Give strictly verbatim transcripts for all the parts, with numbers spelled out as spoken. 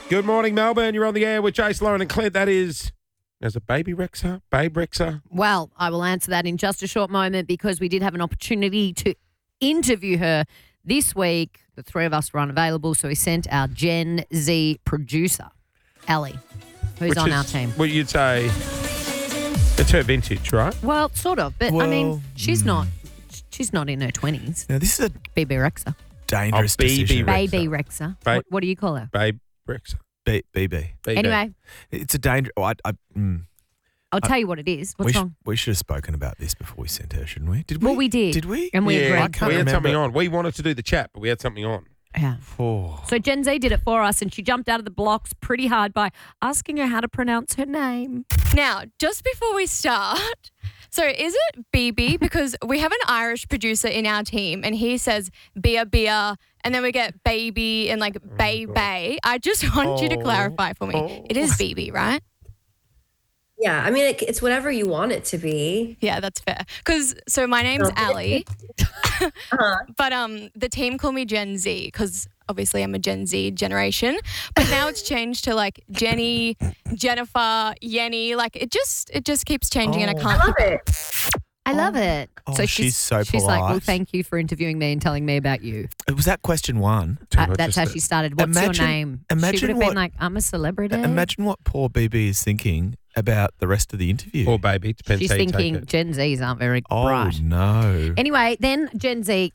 Good morning, Melbourne. You're on the air with Jace, Lauren and Clint. That is, as a baby Rexha, babe Rexha. Well, I will answer that in just a short moment because we did have an opportunity to interview her this week. The three of us were unavailable, so we sent our Gen Z producer, Ellie, who's Which on is our team. What you'd say, it's her vintage, right? Well, sort of, but I Well, mean, she's mm. not. She's not in her twenties. Now, this is a B B Rexa. dangerous Oh, B B decision. Rexa. Baby Rexa. Ba- What, what do you call her? Babe Rexha. B- BB. B B. Anyway, It's a danger. Oh, I, I, mm. I'll tell you what it is. What's we, sh- wrong? we should have spoken about this before we sent her, shouldn't we? Did we? Well, we did. Did we? And we yeah, agreed. I we can't had remember. something on. We wanted to do the chat, but we had something on. Yeah. Oh. So Gen Z did it for us, and she jumped out of the blocks pretty hard by asking her how to pronounce her name. Now, just before we start, so is it B B? Because we have an Irish producer in our team and he says beer, beer, and then we get baby and like bay, bay. I just want you to Oh. clarify for me. Oh. It is B B, right? Yeah, I mean, it, it's whatever you want it to be. Yeah, that's fair. Because, so my name's Ali, Uh-huh. but um, the team call me Gen Z because obviously I'm a Gen Z generation. But now it's changed to like Jenny, Jennifer, Yenny. Like it just, it just keeps changing and I Oh. can't I love keep it. I love it. Oh, so she's so She's like, well, polite. thank you for interviewing me and telling me about you. Was that question one? Too Uh, much that's just how the- she started. What's Imagine- your name? she imagine would have what- been like, I'm a celebrity. Imagine what poor B B is thinking about the rest of the interview. Or baby, depends She's how you take thinking it. Gen Zs aren't very oh, bright. no. Anyway, then Gen Z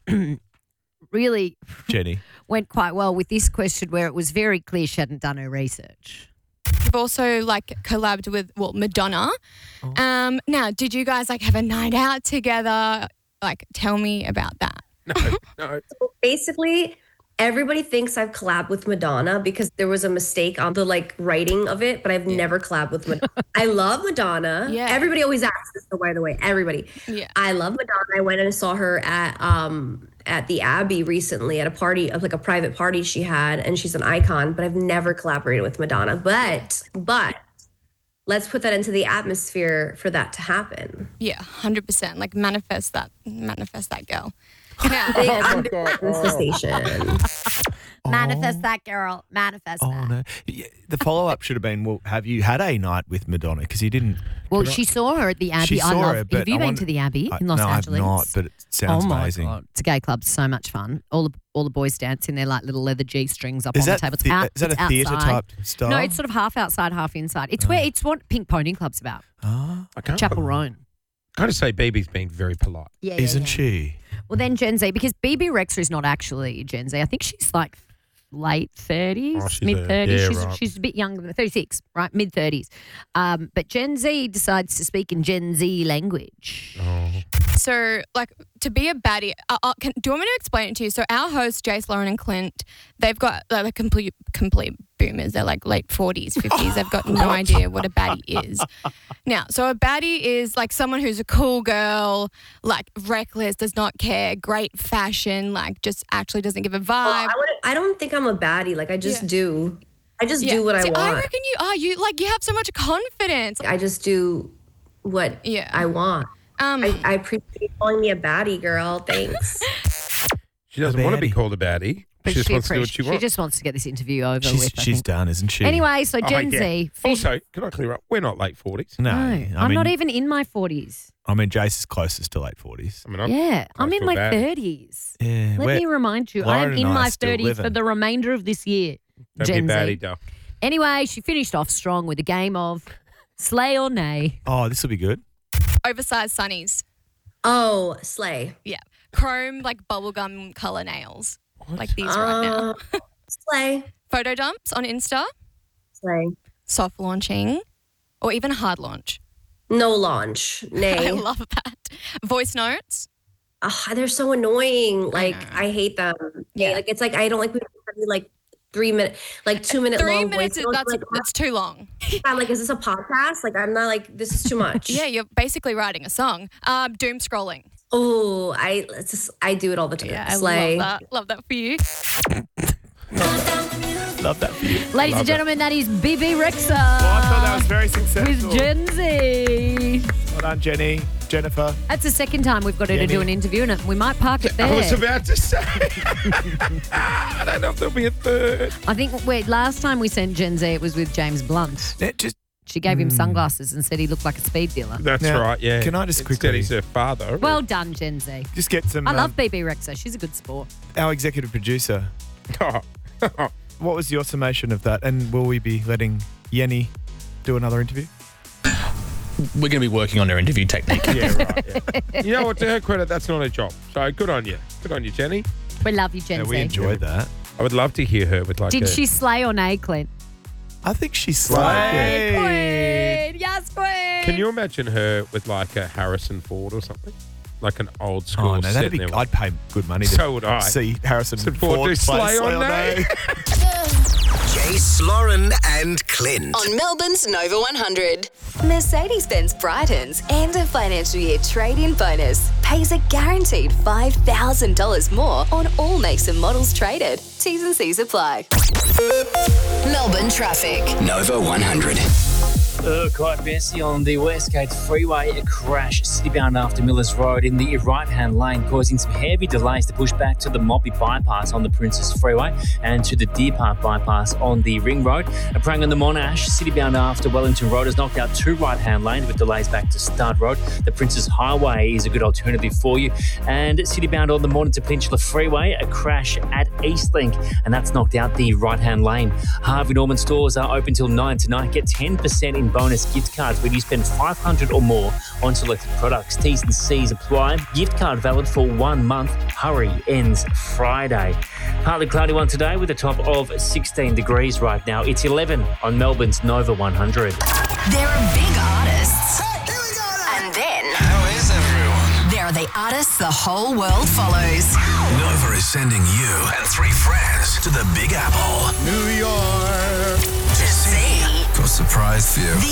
really Jenny. went quite well with this question where it was very clear she hadn't done her research. You've also like collabed with well Madonna. Oh. Um, now, did you guys like have a night out together? Like, tell me about that. No, no. Basically, everybody thinks I've collabed with Madonna because there was a mistake on the like writing of it, but I've never collabed with Madonna. I love Madonna. Yeah. Everybody always asks this, so by the way, everybody. Yeah. I love Madonna. I went and saw her at um at the Abbey recently at a party, of like a private party she had, and she's an icon, but I've never collaborated with Madonna. But but let's put that into the atmosphere for that to happen. Yeah, hundred percent. Like manifest that, manifest that girl. Now, Big, Oh, I'm my big God. manifestation. Manifest that, girl. Manifest Oh, that. no. Yeah, the follow up should have been, well, have you had a night with Madonna? Because you didn't. Well, she saw her at the Abbey. She I saw love. her, but have you I been wonder- to the Abbey I- in Los no, Angeles? I've not, but it sounds oh my amazing. God. It's a gay club. So much fun. All the all the boys dance in their like little leather G strings up Is on that, the table. It's the- out, is that it's a theatre outside. type style? No, it's sort of half outside, half inside. It's where it's what Pink Pony Club's about. Ah, I can't, Chapel Roan. Can't just say B B's been very polite. Yeah, isn't she? Well, then Gen Z, because B B Rexa is not actually Gen Z. I think she's like late thirties, Oh, she's a- mid thirties. yeah, she's, right. she's a bit younger than thirty-six, right? Mid thirties. Um, but Gen Z decides to speak in Gen Z language. Oh. so like to be a baddie. Uh, uh, can, do you want me to explain it to you? So our hosts, Jace, Lauren, and Clint, they've got like, they're complete complete boomers. They're like late forties, fifties. They've got no idea what a baddie is. Now, so a baddie is like someone who's a cool girl, like reckless, does not care, great fashion, like just actually doesn't give a vibe. Well, I, wouldn't- I don't think I'm a baddie. Like I just Yeah. do. I just Yeah. do what See, I want. I reckon you are. You like you have so much confidence. I just do what Yeah. I want. Um, I, I appreciate you calling me a baddie, girl. Thanks. She doesn't want to be baddie. called a baddie. But She just wants to do what appreci- she wants. just wants to get this interview over She's, with. I she's think. done, isn't she? Anyway, so Oh, Gen yeah. Z. Also, can I clear up? We're not late forties. No. No, I I'm mean, not even in my forties. I mean, Jace is closest to late forties. I mean, I'm, Yeah, I'm I in feel my bad. thirties. Yeah. Let we're- me remind you, I am Lauren and in I my are still thirties for living. the remainder of this year. Don't Gen be Z. baddie, duck. Anyway, she finished off strong with a game of slay or nay. Oh, this will be good. oversized sunnies. Oh, slay. Yeah. Chrome like bubblegum color nails. Like these right now. Uh, slay. Photo dumps on Insta. Slay. Soft launching. Or even hard launch. No launch. I Nay. love that. Voice notes. Ugh, they're so annoying. Like know. I hate them. Yeah. Yeah. Like it's like I don't like people send me like three minute, like two minute Three long minutes, voice is, notes. that's, Like, that's too long. I'm like, is this a podcast? Like I'm not like this is too much. Yeah, you're basically writing a song. Um, doom scrolling. Oh, I it's just I do it all the time. Yeah, I slay. love that. Love that for you. Love that for you. Ladies Love and it. gentlemen, that is B B Rexa Well, I thought that was very successful. with Gen Z. Well done, Jenny. Jennifer. That's the second time we've got her to Jenny. do an interview, and we might park it there. I was about to say. I don't know if there'll be a third. I think wait, last time we sent Gen Z, it was with James Blunt. Yeah, just She gave him sunglasses and said he looked like a speed dealer. That's Now, right, yeah. can I just Instead quickly- he's her father. Well done, Gen Z. just get some. I um, love B B Rexa. She's a good sport. our executive producer. Oh. What was your summation of that? And will we be letting Yenny do another interview? We're going to be working on her interview technique. Yeah, right. Yeah. You know what? To her credit, that's not her job. So good on you. Good on you, Jenny. We love you, Gen Yeah, Z. we enjoyed that. I would love to hear her with like Did a... she slay or nay, Clint? I think she Slay. slayed. Queen! Yes, Queen! Can you imagine her with like a Harrison Ford or something? Like an old school Oh no, set that'd be. there. I'd pay good money to So would I. see Harrison Harrison Ford, Ford do play Slay on Nay. Jace, Lauren, and Clint. On Melbourne's Nova one hundred. Mercedes-Benz brightens and a financial year trade-in bonus pays a guaranteed five thousand dollars more on all makes and models traded. T's and C's apply. Melbourne traffic. Nova one hundred. Uh, quite messy on the Westgate Freeway. A crash citybound after Millers Road in the right-hand lane, causing some heavy delays to push back to the Moppy bypass on the Princess Freeway and to the Deer Park bypass on the Ring Road. A prang on the Monash citybound after Wellington Road has knocked out two right-hand lanes with delays back to Stud Road. The Princess Highway is a good alternative for you. And citybound on the Mornington Peninsula Freeway, a crash at Eastlink, and that's knocked out the right-hand lane. Harvey Norman stores are open till nine tonight. Get ten percent in bonus gift cards when you spend five hundred dollars or more on selected products. T's and C's apply. Gift card valid for one month. Hurry ends Friday. Partly cloudy one today with a top of sixteen degrees right now. It's eleven on Melbourne's Nova one hundred. There are big artists. And then How is everyone? there are the artists the whole world follows. Nova is sending you and three friends to the Big Apple. New York. To see. Got a surprise for you. The